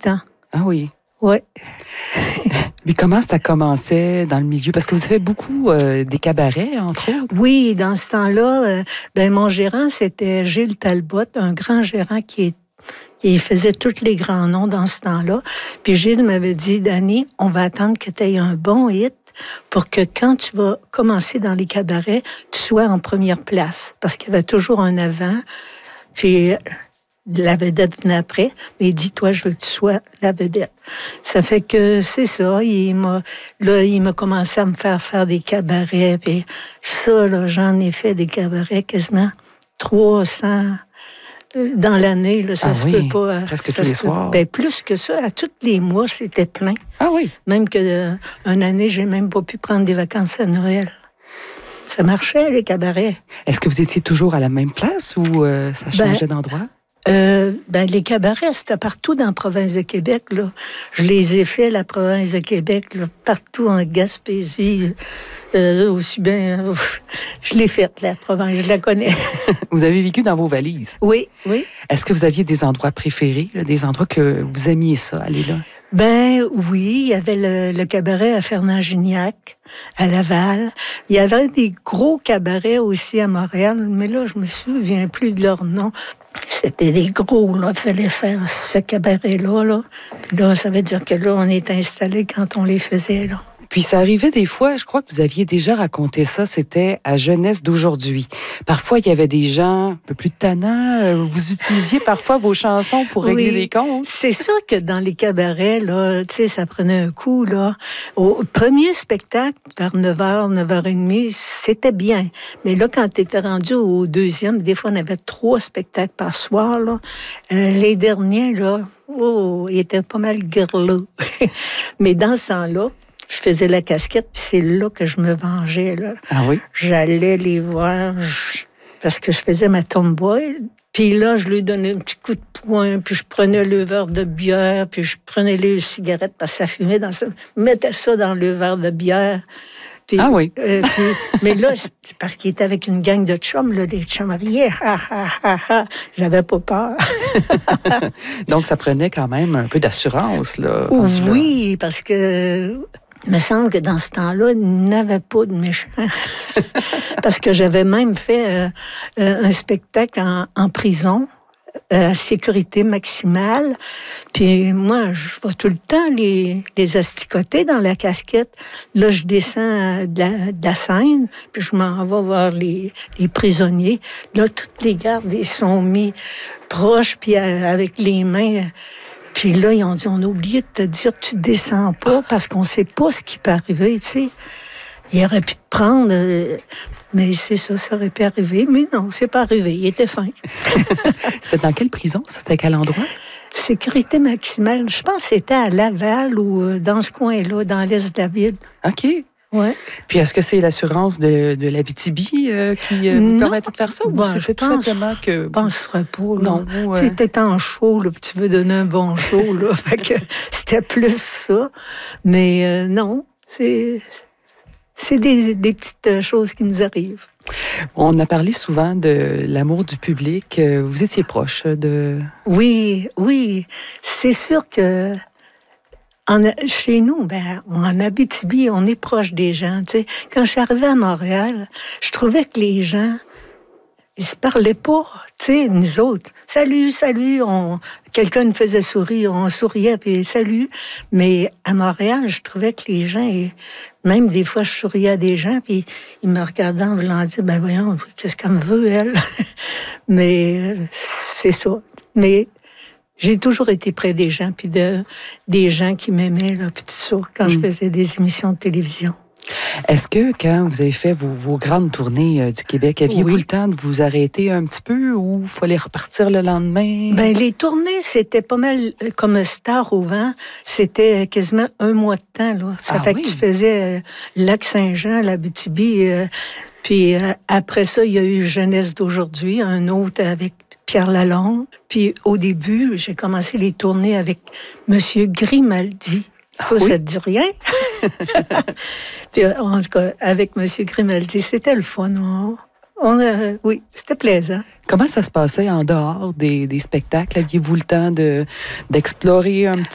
ans. Ah oui. Oui. Mais comment ça commençait dans le milieu? Parce que vous avez fait beaucoup des cabarets, entre autres. Oui, dans ce temps-là, mon gérant, c'était Gilles Talbot, un grand gérant qui faisait tous les grands noms dans ce temps-là. Puis Gilles m'avait dit, Dani, on va attendre que tu aies un bon hit pour que quand tu vas commencer dans les cabarets, tu sois en première place. Parce qu'il y avait toujours un avant. Puis la vedette venait après, mais il dit, toi, je veux que tu sois la vedette. Ça fait que c'est ça. Il m'a commencé à me faire des cabarets. Puis ça, là, j'en ai fait des cabarets quasiment 300 dans l'année. Là, ça se peut pas. Presque tous les soirs. Plus que ça. À tous les mois, c'était plein. Ah oui? Même que une année, j'ai même pas pu prendre des vacances à Noël. Ça marchait, les cabarets. Est-ce que vous étiez toujours à la même place ou ça changeait d'endroit? Les cabarets, c'était partout dans la province de Québec, là. Je les ai fait, la province de Québec, là, partout en Gaspésie, aussi bien. Je l'ai faite, la province, je la connais. Vous avez vécu dans vos valises? Oui, oui. Est-ce que vous aviez des endroits préférés, là, des endroits que vous aimiez ça, aller là? Oui, il y avait le cabaret à Fernand-Gignac, à Laval. Il y avait des gros cabarets aussi à Montréal, mais là, je me souviens plus de leur nom. C'était des gros, là. Il fallait faire ce cabaret-là, là. Puis là, ça veut dire que là, on est installé quand on les faisait, là. Puis ça arrivait des fois, je crois que vous aviez déjà raconté ça, c'était à Jeunesse d'aujourd'hui. Parfois, il y avait des gens un peu plus tannants. Vous utilisiez parfois vos chansons pour régler des comptes. C'est sûr que dans les cabarets, là, tu sais, ça prenait un coup, là. Au premier spectacle, vers 9h, 9h30, c'était bien. Mais là, quand tu étais rendu au deuxième, des fois, on avait 3 spectacles par soir, là. Les derniers, là, ils étaient pas mal gurleux. Mais dans ce temps-là, je faisais la casquette, puis c'est là que je me vengeais, là. Ah oui? J'allais les voir, parce que je faisais ma tomboy. Puis là, je lui donnais un petit coup de poing, puis je prenais le verre de bière, puis je prenais les cigarettes, parce que ça fumait dans ça. Je mettais ça dans le verre de bière. Puis, ah oui? Mais là, c'est parce qu'il était avec une gang de chums, là, des chums riaient. J'avais pas peur. Donc, ça prenait quand même un peu d'assurance, là. Oui, parce que... Il me semble que dans ce temps-là, il n'avait pas de méchants. Parce que j'avais même fait un spectacle en prison, à sécurité maximale. Puis moi, je vais tout le temps les asticoter dans la casquette. Là, je descends de la scène, puis je m'en vais voir les prisonniers. Là, toutes les gardes, ils sont mis proches, puis avec les mains... Puis là, ils ont dit, on a oublié de te dire, tu descends pas parce qu'on sait pas ce qui peut arriver, tu sais. Il aurait pu te prendre, mais c'est ça, ça aurait pu arriver. Mais non, c'est pas arrivé, il était fin. C'était dans quelle prison? C'était à quel endroit? Sécurité maximale. Je pense que c'était à Laval ou dans ce coin-là, dans l'est de la ville. OK. Ouais. Puis est-ce que c'est l'assurance de l'Abitibi qui vous permettait de faire ça? Ou c'était tout simplement que... Je ne penserais pas. Non. Tu étais en show, là, puis tu veux donner un bon show. Là, fait que c'était plus ça. Mais non, c'est des petites choses qui nous arrivent. On a parlé souvent de l'amour du public. Vous étiez proche de... Oui. C'est sûr que... Chez nous, en Abitibi, on est proche des gens. T'sais. Quand je suis arrivée à Montréal, je trouvais que les gens, ils se parlaient pas. T'sais, nous autres, salut, quelqu'un nous faisait sourire, on souriait, puis salut. Mais à Montréal, je trouvais que les gens, même des fois, je souriais à des gens, puis ils me regardaient en voulant dire, voyons, qu'est-ce qu'elle me veut, elle? Mais c'est ça. Mais j'ai toujours été près des gens, puis des gens qui m'aimaient, là, puis tout ça, quand je faisais des émissions de télévision. Est-ce que, quand vous avez fait vos grandes tournées du Québec, aviez-vous le temps de vous arrêter un petit peu ou il fallait repartir le lendemain? Les tournées, c'était pas mal comme Star au vent. C'était quasiment un mois de temps, là. Ça fait que tu faisais Lac-Saint-Jean, l'Abitibi, puis après ça, il y a eu Jeunesse d'aujourd'hui, un autre avec Pierre Lalonde. Puis au début, j'ai commencé les tournées avec Monsieur Grimaldi. Toi, ça te dit rien? Puis, en tout cas, avec M. Grimaldi, c'était le fun. Oui, c'était plaisant. Comment ça se passait en dehors des spectacles? Aviez-vous le temps d'explorer un petit